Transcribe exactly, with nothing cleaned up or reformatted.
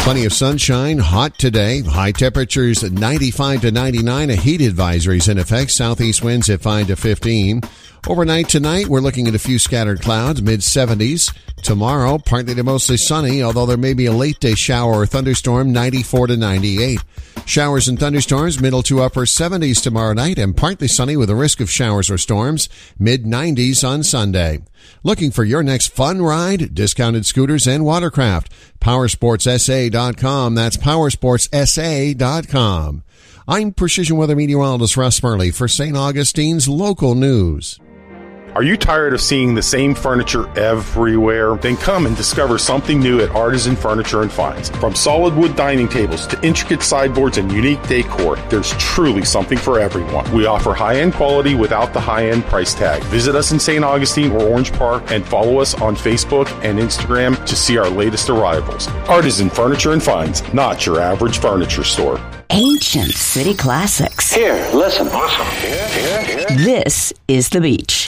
Plenty of sunshine, hot today. High temperatures at ninety-five to ninety-nine. A heat advisory is in effect. Southeast winds at five to fifteen. Overnight tonight, we're looking at a few scattered clouds, mid seventies. Tomorrow, partly to mostly sunny, although there may be a late day shower or thunderstorm, ninety-four to ninety-eight. Showers and thunderstorms, middle to upper seventies tomorrow night, and partly sunny with a risk of showers or storms, mid nineties on Sunday. Looking for your next fun ride? Discounted scooters and watercraft. powersports s a dot com. That's powersports s a dot com. I'm Precision Weather Meteorologist Russ Murley for Saint Augustine's Local News. Are you tired of seeing the same furniture everywhere? Then come and discover something new at Artisan Furniture and Finds. From solid wood dining tables to intricate sideboards and unique decor, there's truly something for everyone. We offer high-end quality without the high-end price tag. Visit us in Saint Augustine or Orange Park and follow us on Facebook and Instagram to see our latest arrivals. Artisan Furniture and Finds, not your average furniture store. Ancient city classics. Here, listen. Listen. Here, here, here. This is The Beach.